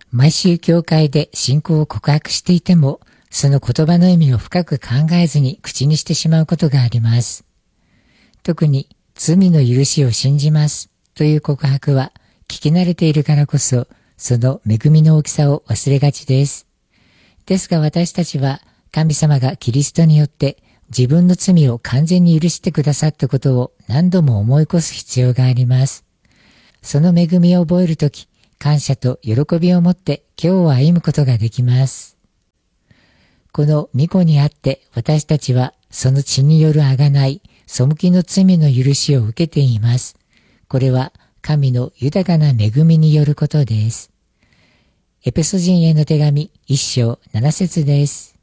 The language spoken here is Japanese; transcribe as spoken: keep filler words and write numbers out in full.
毎週教会で信仰を告白していても、その言葉の意味を深く考えずに口にしてしまうことがあります。特に罪の許しを信じますという告白は聞き慣れているからこそ、その恵みの大きさを忘れがちです。ですが私たちは神様がキリストによって自分の罪を完全に許してくださったことを何度も思い起こす必要があります。その恵みを覚えるとき、感謝と喜びを持って今日を歩むことができます。この御子にあって私たちはその血による贖い、背きの罪の許しを受けています。これは神の豊かな恵みによることです。エペソ人への手紙一章七節です。